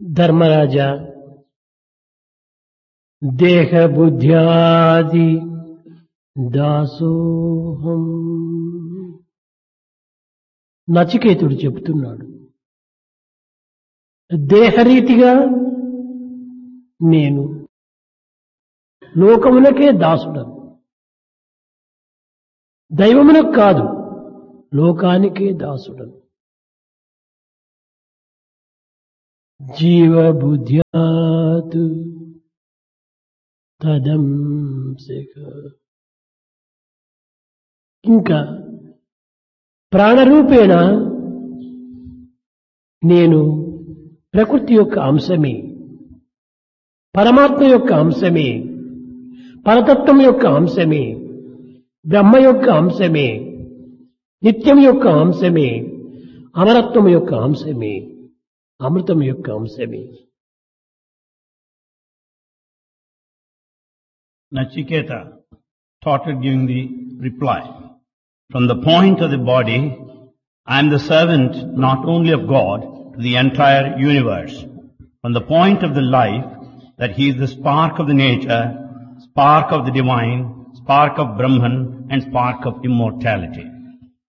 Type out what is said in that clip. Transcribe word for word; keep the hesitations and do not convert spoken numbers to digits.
ధర్మరాజా, దేహ బుద్ధ్యాది దాసోహం. నచికేతుడు చెబుతున్నాడు, దేహరీతిగా నేను లోకమునకే దాసుడను, దైవమునకు కాదు లోకానికే దాసుడను. జీవబుద్ధ్యాత్ తదంశక. ఇంకా ప్రాణరూపేణ నేను ప్రకృతి యొక్క అంశమే, పరమాత్మ యొక్క అంశమే, పరతత్వం యొక్క అంశమే, బ్రహ్మ యొక్క అంశమే, నిత్యం యొక్క అంశమే, అమరత్వం యొక్క అంశమే, అమృతం యొక్క అంశమే. Nachiketa started giving the reply. From the point of the body, I am the servant not only of God to the entire universe. From the point of the life, that he is the spark of the nature, spark of the divine, spark of Brahman, and spark of immortality.